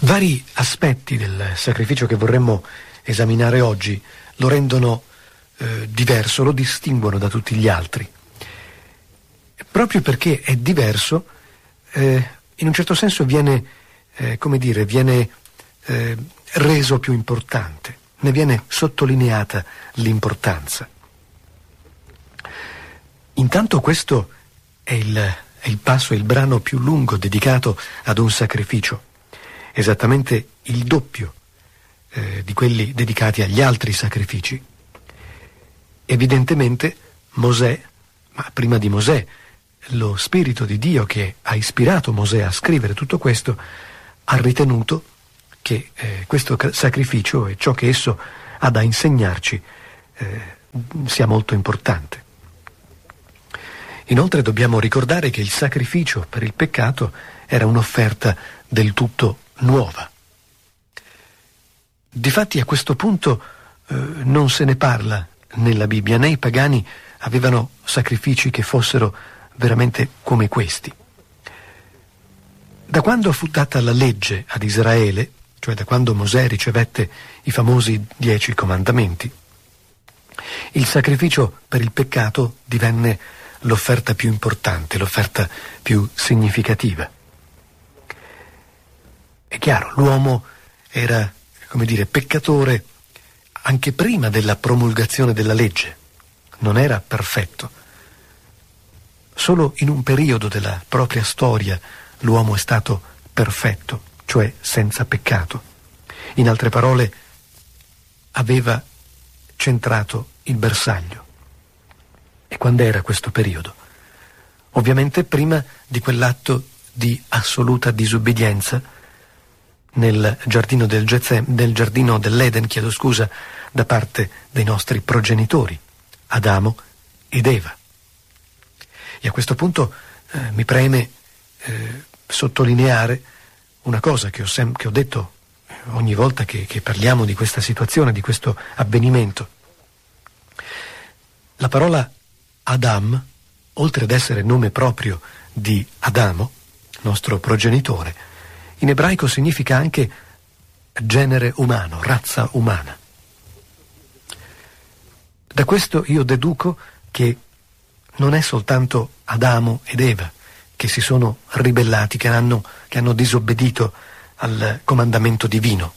Vari aspetti del sacrificio che vorremmo esaminare oggi lo rendono diverso, lo distinguono da tutti gli altri. Proprio perché è diverso, in un certo senso viene reso più importante, ne viene sottolineata l'importanza. Intanto questo è il passo, il brano più lungo dedicato ad un sacrificio, esattamente il doppio di quelli dedicati agli altri sacrifici. Evidentemente Mosè, ma prima di Mosè, lo Spirito di Dio che ha ispirato Mosè a scrivere tutto questo, ha ritenuto che questo sacrificio e ciò che esso ha da insegnarci sia molto importante. Inoltre dobbiamo ricordare che il sacrificio per il peccato era un'offerta del tutto nuova. Difatti a questo punto non se ne parla nella Bibbia, né i pagani avevano sacrifici che fossero veramente come questi. Da quando fu data la legge ad Israele, cioè da quando Mosè ricevette i famosi 10 comandamenti, il sacrificio per il peccato divenne l'offerta più importante, l'offerta più significativa. È chiaro, l'uomo era, peccatore anche prima della promulgazione della legge, non era perfetto. Solo in un periodo della propria storia l'uomo è stato perfetto, cioè senza peccato. In altre parole, aveva centrato il bersaglio. E quando era questo periodo? Ovviamente prima di quell'atto di assoluta disobbedienza nel giardino dell'Eden, da parte dei nostri progenitori, Adamo ed Eva. E a questo punto mi preme sottolineare una cosa che ho detto ogni volta che parliamo di questa situazione, di questo avvenimento. La parola Adam, oltre ad essere nome proprio di Adamo, nostro progenitore, in ebraico significa anche genere umano, razza umana. Da questo io deduco che non è soltanto Adamo ed Eva che si sono ribellati, che hanno disobbedito al comandamento divino.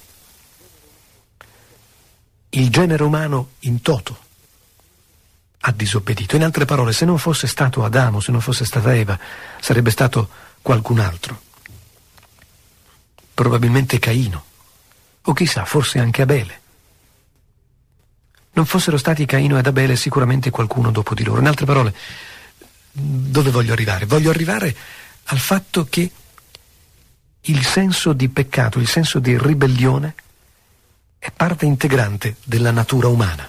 Il genere umano in toto ha disobbedito. In altre parole, se non fosse stato Adamo, se non fosse stata Eva, sarebbe stato qualcun altro. Probabilmente Caino, o chissà, forse anche Abele. Non fossero stati Caino ed Abele, sicuramente qualcuno dopo di loro. In altre parole, dove voglio arrivare? Voglio arrivare al fatto che il senso di peccato, il senso di ribellione è parte integrante della natura umana.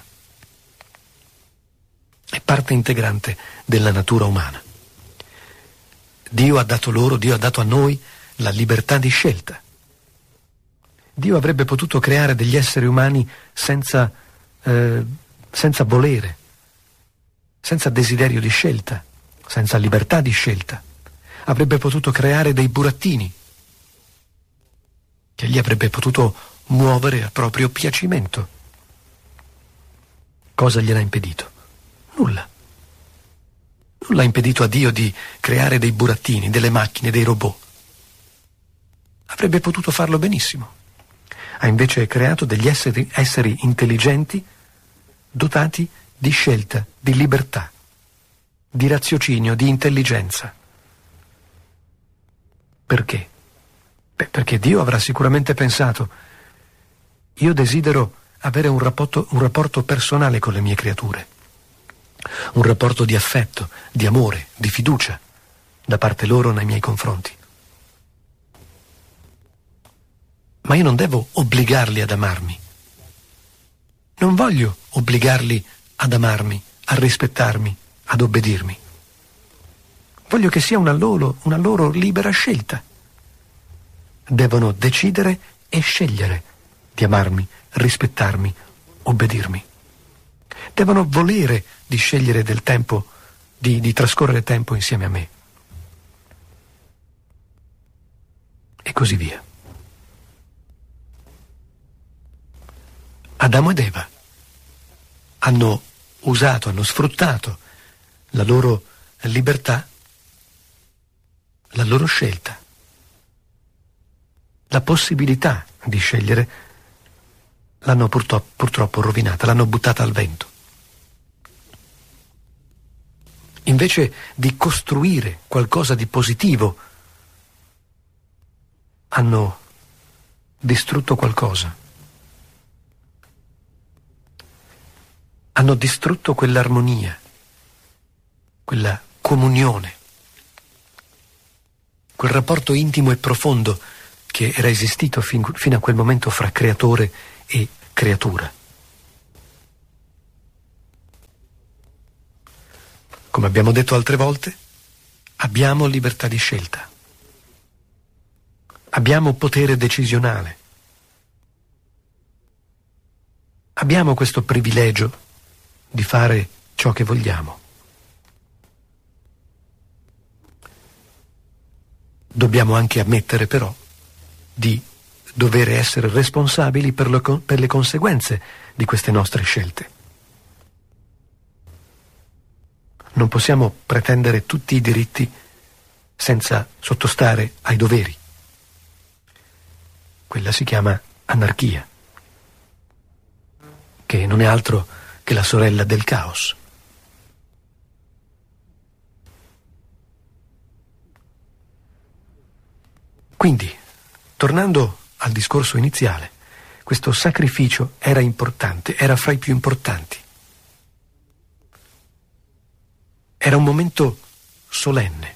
È parte integrante della natura umana. Dio ha dato a noi la libertà di scelta. Dio avrebbe potuto creare degli esseri umani senza volere, senza desiderio di scelta, senza libertà di scelta. Avrebbe potuto creare dei burattini che gli avrebbe potuto muovere a proprio piacimento. Cosa gliel'ha impedito? Nulla. Nulla ha impedito a Dio di creare dei burattini, delle macchine, dei robot. Avrebbe potuto farlo benissimo. Ha invece creato degli esseri intelligenti, dotati di scelta, di libertà, di raziocinio, di intelligenza. Perché? Perché Dio avrà sicuramente pensato: io desidero avere un rapporto personale con le mie creature, un rapporto di affetto, di amore, di fiducia da parte loro nei miei confronti. Ma io non devo obbligarli ad amarmi. Non voglio obbligarli ad amarmi, a rispettarmi, ad obbedirmi. Voglio che sia una loro libera scelta. Devono decidere e scegliere di amarmi, rispettarmi, obbedirmi. Devono volere di scegliere del tempo, di trascorrere tempo insieme a me. E così via. Adamo ed Eva hanno usato, hanno sfruttato la loro libertà, la loro scelta, la possibilità di scegliere, l'hanno purtroppo rovinata, l'hanno buttata al vento. Invece di costruire qualcosa di positivo, hanno distrutto qualcosa. Hanno distrutto quell'armonia, quella comunione, quel rapporto intimo e profondo che era esistito fino a quel momento fra creatore e creatura. Come abbiamo detto altre volte, abbiamo libertà di scelta, abbiamo potere decisionale, abbiamo questo privilegio di fare ciò che vogliamo. Dobbiamo anche ammettere però di dover essere responsabili per le conseguenze di queste nostre scelte. Non possiamo pretendere tutti i diritti senza sottostare ai doveri. Quella si chiama anarchia, che non è altro che la sorella del caos. Quindi, tornando al discorso iniziale, questo sacrificio era importante, era fra i più importanti. Era un momento solenne.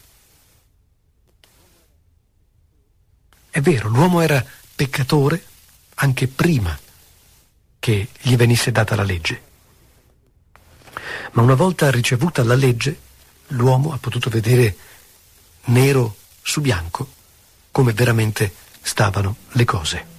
È vero, l'uomo era peccatore anche prima che gli venisse data la legge. Ma una volta ricevuta la legge, l'uomo ha potuto vedere nero su bianco come veramente stavano le cose.